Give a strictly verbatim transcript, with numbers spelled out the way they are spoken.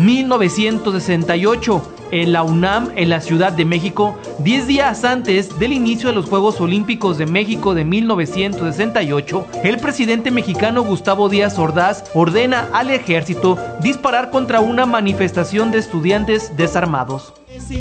mil novecientos sesenta y ocho, en la UNAM, en la Ciudad de México, diez días antes del inicio de los Juegos Olímpicos de México de mil novecientos sesenta y ocho, el presidente mexicano Gustavo Díaz Ordaz ordena al ejército disparar contra una manifestación de estudiantes desarmados.